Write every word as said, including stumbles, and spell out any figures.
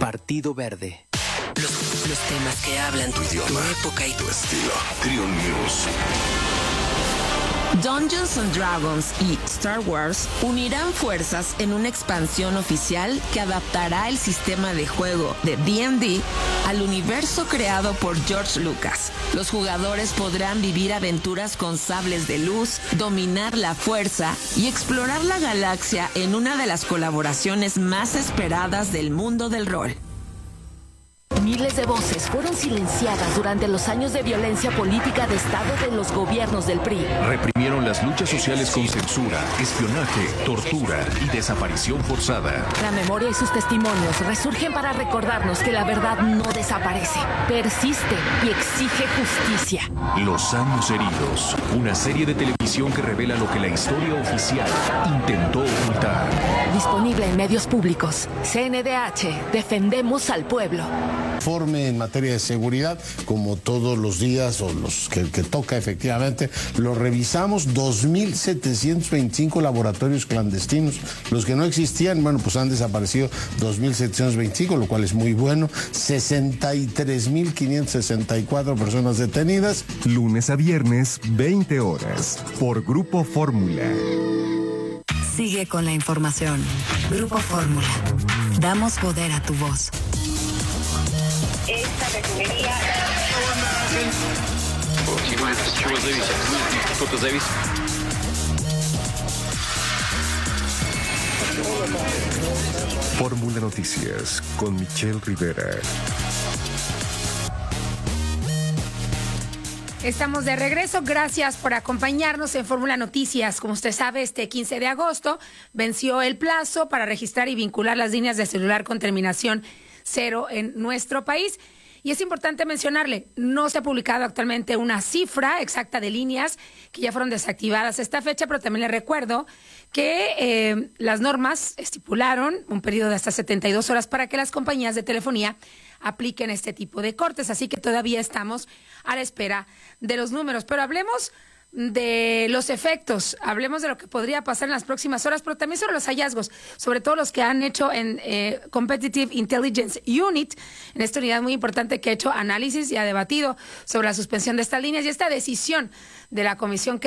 Partido Verde. Los, los temas que hablan tu idioma, tu época y tu estilo. Triun News. Dungeons and Dragons y Star Wars unirán fuerzas en una expansión oficial que adaptará el sistema de juego de D and D al universo creado por George Lucas. Los jugadores podrán vivir aventuras con sables de luz, dominar la fuerza y explorar la galaxia en una de las colaboraciones más esperadas del mundo del rol. Miles de voces fueron silenciadas durante los años de violencia política de Estado de los gobiernos del P R I. Reprimieron las luchas sociales con censura, espionaje, tortura y desaparición forzada. La memoria y sus testimonios resurgen para recordarnos que la verdad no desaparece, persiste y exige justicia. Los años heridos, una serie de televisión que revela lo que la historia oficial intentó ocultar. Disponible en medios públicos. C N D H, defendemos al pueblo. Informe en materia de seguridad, como todos los días o los que, que toca efectivamente, lo revisamos. Dos mil setecientos veinticinco laboratorios clandestinos, los que no existían, bueno, pues han desaparecido dos mil setecientos veinticinco, lo cual es muy bueno. sesenta y tres mil quinientas sesenta y cuatro personas detenidas. Lunes a viernes, veinte horas, por Grupo Fórmula. Sigue con la información. Grupo Fórmula. Damos poder a tu voz. Esta refinería... Fórmula Noticias con Michelle Rivera. Estamos de regreso. Gracias por acompañarnos en Fórmula Noticias. Como usted sabe, este quince de agosto venció el plazo para registrar y vincular las líneas de celular con terminación cero en nuestro país. Y es importante mencionarle, no se ha publicado actualmente una cifra exacta de líneas que ya fueron desactivadas a esta fecha, pero también le recuerdo que eh, las normas estipularon un periodo de hasta setenta y dos horas para que las compañías de telefonía apliquen este tipo de cortes. Así que todavía estamos a la espera de los números. Pero hablemos de los efectos, hablemos de lo que podría pasar en las próximas horas, pero también sobre los hallazgos, sobre todo los que han hecho en eh, Competitive Intelligence Unit, en esta unidad muy importante que ha hecho análisis y ha debatido sobre la suspensión de estas líneas y esta decisión de la comisión que